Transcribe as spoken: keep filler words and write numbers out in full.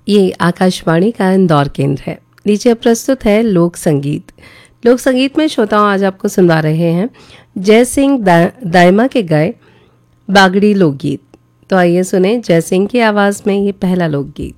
ये आकाशवाणी का इंदौर केंद्र है। नीचे प्रस्तुत है लोक संगीत। लोक संगीत में श्रोताओं आज आपको सुनवा रहे हैं जय सिंह दा, दाइमा के गाए बागड़ी लोकगीत। तो आइए सुने जय सिंह की आवाज़ में ये पहला लोकगीत।